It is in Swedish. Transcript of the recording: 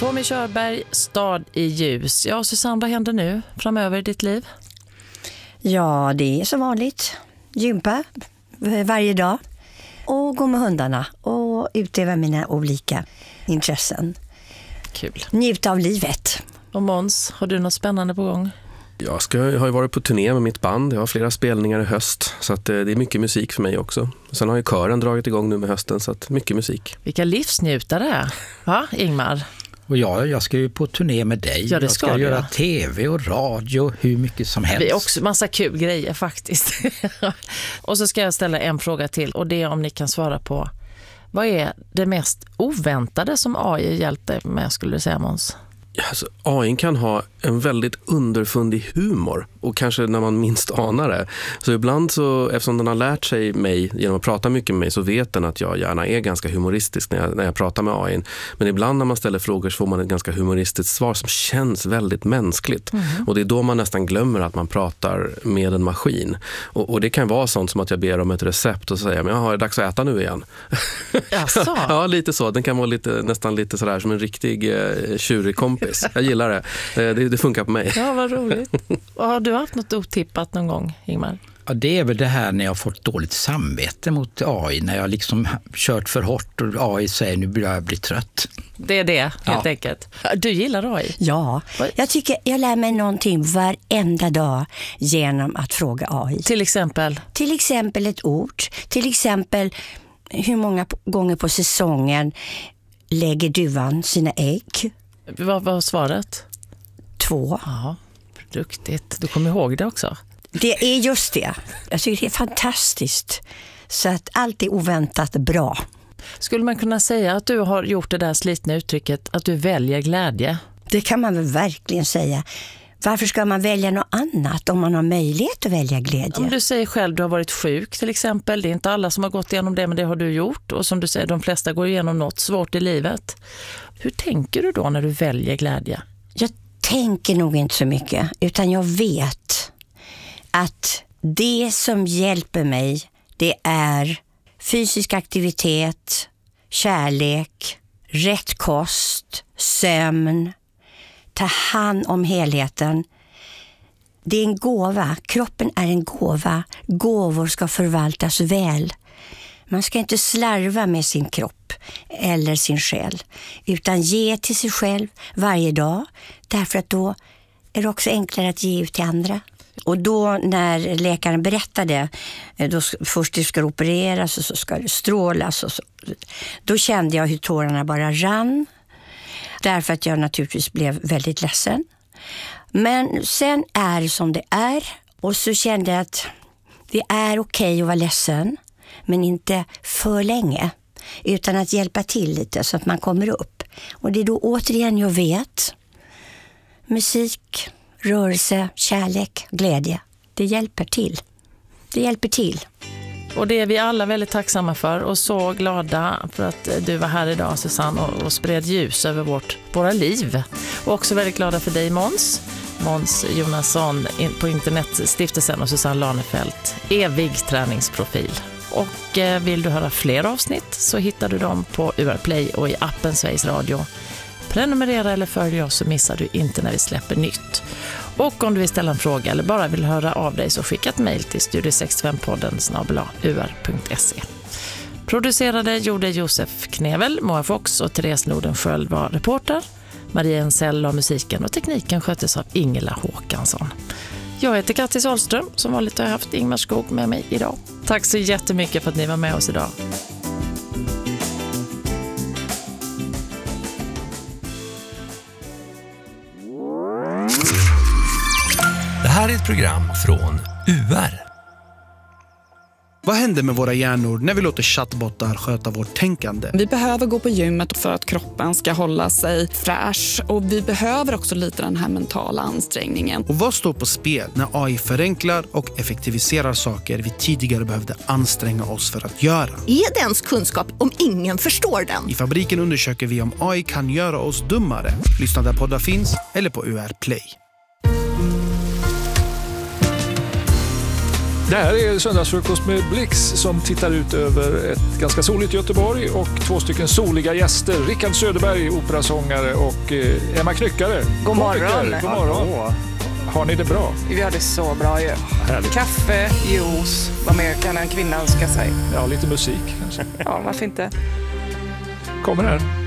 Tommy Körberg, Stad i ljus. Ja, Susanne, vad händer nu framöver i ditt liv? Ja, det är som vanligt. Gympa varje dag. Och gå med hundarna. Och utöva mina olika intressen. Kul. Njuta av livet. Och Måns, har du något spännande på gång? Jag har ju varit på turné med mitt band. Jag har flera spelningar i höst. Så att det är mycket musik för mig också. Sen har ju kören dragit igång nu med hösten. Så att mycket musik. Vilka livsnjutare, va Ingmar? Och jag ska ju på turné med dig. Ja, det jag ska du, göra ja. TV och radio, hur mycket som helst. Det är också massa kul grejer faktiskt. Och så ska jag ställa en fråga till. Och det är om ni kan svara på. Vad är det mest oväntade som AI hjälpt dig med, skulle du säga, Måns? Alltså, AI kan ha en väldigt underfundig humor och kanske när man minst anar det. Så ibland så, eftersom den har lärt sig mig genom att prata mycket med mig, så vet den att jag gärna är ganska humoristisk när jag pratar med AI. Men ibland när man ställer frågor så får man ett ganska humoristiskt svar som känns väldigt mänskligt. Och det är då man nästan glömmer att man pratar med en maskin. Och det kan vara sånt som att jag ber om ett recept och säger, men det är dags att äta nu igen. Jaså? Ja, lite så. Den kan vara nästan lite sådär som en riktig tjurig kompis. Jag gillar det. Det funkar på mig. Ja, vad roligt. Och har du haft något otippat någon gång, Ingmar? Ja, det är väl det här när jag har fått dåligt samvete mot AI. När jag liksom kört för hårt och AI säger nu börjar jag bli trött. Det är det, helt enkelt. Du gillar AI? Ja, jag tycker jag lär mig någonting varenda dag genom att fråga AI. Till exempel? Till exempel ett ord. Till exempel hur många gånger på säsongen lägger duvan sina ägg? Vad var svaret? 2. Ja, duktigt. Du kommer ihåg det också? Det är just det. Jag tycker det är fantastiskt. Så att allt är oväntat bra. Skulle man kunna säga att du har gjort det där slitna uttrycket att du väljer glädje? Det kan man väl verkligen säga. Varför ska man välja något annat om man har möjlighet att välja glädje? Om du säger själv du har varit sjuk till exempel. Det är inte alla som har gått igenom det, men det har du gjort. Och som du säger, de flesta går igenom något svårt i livet. Hur tänker du då när du väljer glädje? Jag tänker nog inte så mycket, utan jag vet att det som hjälper mig, det är fysisk aktivitet, kärlek, rätt kost, sömn, ta hand om helheten. Det är en gåva. Kroppen är en gåva. Gåvor ska förvaltas väl. Man ska inte slarva med sin kropp eller sin själ, utan ge till sig själv varje dag, därför att då är det också enklare att ge ut till andra. Och då när läkaren berättade, då först det ska opereras och så ska det strålas, och så, då kände jag hur tårarna bara rann, därför att jag naturligtvis blev väldigt ledsen. Men sen är det som det är, och så kände jag att det är okej att vara ledsen, men inte för länge, utan att hjälpa till lite så att man kommer upp. Och det är då återigen jag vet, musik, rörelse, kärlek, glädje, det hjälper till. Det hjälper till. Och det är vi alla väldigt tacksamma för, och så glada för att du var här idag, Susanne, och spred ljus över våra liv. Och också väldigt glada för dig, Måns Jonasson på Internetstiftelsen, och Susanne Lanefelt, evig träningsprofil. Och vill du höra fler avsnitt så hittar du dem på UR Play och i appen Sveriges Radio. Prenumerera eller följ oss så missar du inte när vi släpper nytt. Och om du vill ställa en fråga eller bara vill höra av dig så skicka ett mejl till studio65podden@ur.se. Producerade gjorde Josef Knevel, Moa Fox och Therese Nordenskjöld var reporter. Maria Ensell och musiken och tekniken sköttes av Ingela Håkansson. Jag heter Kattis Ahlström, som vanligt har jag haft Ingmar Skog med mig idag. Tack så jättemycket för att ni var med oss idag. Det här är ett program från UR. Vad händer med våra hjärnor när vi låter chattbottar sköta vårt tänkande? Vi behöver gå på gymmet för att kroppen ska hålla sig fräsch, och vi behöver också lite den här mentala ansträngningen. Och vad står på spel när AI förenklar och effektiviserar saker vi tidigare behövde anstränga oss för att göra? Är det ens kunskap om ingen förstår den? I Fabriken undersöker vi om AI kan göra oss dummare. Lyssna där poddar finns eller på UR Play. Det här är Söndagsfrukost med Blix som tittar ut över ett ganska soligt Göteborg och 2 stycken soliga gärster. Rickard Söderberg, operasångare, och Emma Knyckare. God morgon. God morgon. Har ni det bra? Vi har det så bra ju. Härligt. Kaffe, juice, vad mer kan en kvinna önska sig? Ja, lite musik kanske. Ja, varför inte? Kommer här.